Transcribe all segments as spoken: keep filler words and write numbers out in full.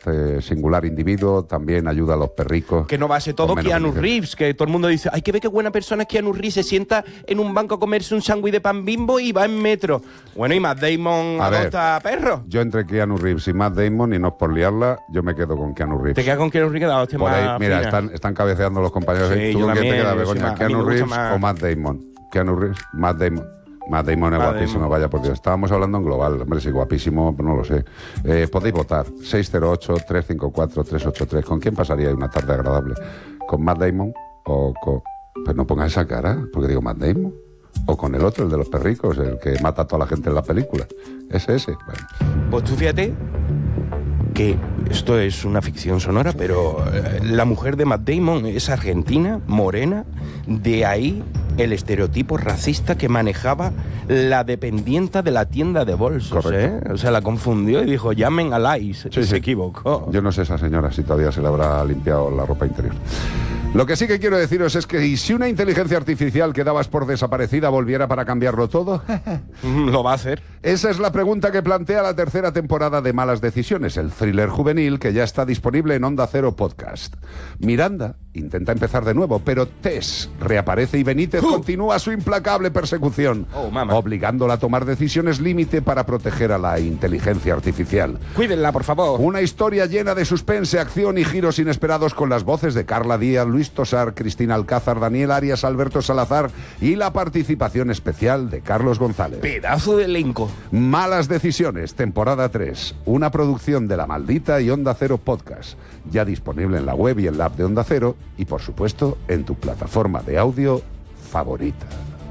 este singular individuo también ayuda a los perricos. Que no va a ser todo Con menos Keanu beneficio. Reeves, que todo el mundo dice, hay que ver qué buena persona es Keanu Reeves, se sienta en un banco a comerse un sándwich de pan Bimbo y va en metro. Bueno, y Matt Damon A ver. adopta perros. Yo entre Keanu Reeves y Matt Damon, y no es por liarla, yo me quedo con Keanu Reeves. Te quedas con Keanu Reeves, que da hostia Por más ahí, mira, fina. están, están cabeceando los compañeros. Sí, ¿Tú yo con quién te también, quedas, yo soy Begoña? más- a mí me ¿Keanu gusta Reeves más- o Matt Damon? Keanu Reeves, Matt Damon. Matt Damon es Matt guapísimo, Damon. vaya por Dios. Estábamos hablando en global, hombre, si guapísimo, no lo sé. Eh, podéis votar, seis cero ocho, tres cinco cuatro, tres ocho tres. ¿Con quién pasaría una tarde agradable? ¿Con Matt Damon o con...? Pues no pongas esa cara, porque digo Matt Damon. O con el otro, el de los perricos, el que mata a toda la gente en la película. Ese, ese. Bueno. Pues tú fíjate que esto es una ficción sonora, pero eh, la mujer de Matt Damon es argentina, morena, de ahí el estereotipo racista que manejaba la dependienta de la tienda de bolsos, Correcto. ¿eh? O sea, la confundió y dijo, llamen a Lais, Sí, y sí. se equivocó. Yo no sé esa señora si todavía se le habrá limpiado la ropa interior. Lo que sí que quiero deciros es que ¿y si una inteligencia artificial que dabas por desaparecida volviera para cambiarlo todo? Lo va a hacer. Esa es la pregunta que plantea la tercera temporada de Malas Decisiones, el thriller juvenil que ya está disponible en Onda Cero Podcast. Miranda intenta empezar de nuevo, pero Tess reaparece y Benítez Uh. continúa su implacable persecución, Oh, mamá. obligándola a tomar decisiones límite para proteger a la inteligencia artificial. Cuídenla, por favor. Una historia llena de suspense, acción y giros inesperados con las voces de Carla Díaz, Luis Tosar, Cristina Alcázar, Daniel Arias, Alberto Salazar y la participación especial de Carlos González. Pedazo de elenco. Malas Decisiones, temporada tres, una producción de La Maldita y Onda Cero Podcast, ya disponible en la web y en la app de Onda Cero y por supuesto en tu plataforma de audio favorita.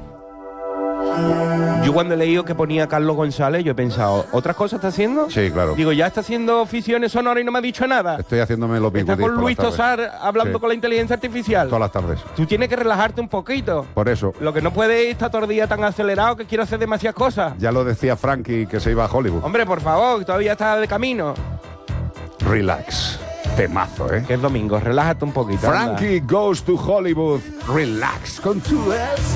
Yo cuando he leído que ponía Carlos González, yo he pensado, ¿otras cosas está haciendo? Sí, claro. Digo, ya está haciendo ficciones sonoras y no me ha dicho nada. Estoy haciéndome los Está bigudis con por Luis las tardes. Tosar hablando Sí. con la inteligencia artificial. Todas las tardes. Tú tienes que relajarte un poquito. Por eso, Lo que no puede es estar todo el día tan acelerado que quiero hacer demasiadas cosas. ya lo decía Frankie que se iba a Hollywood. Hombre, por favor, que todavía está de camino. Relax. Temazo, ¿eh? Que es domingo, relájate un poquito. anda. Frankie goes to Hollywood. Relax con tu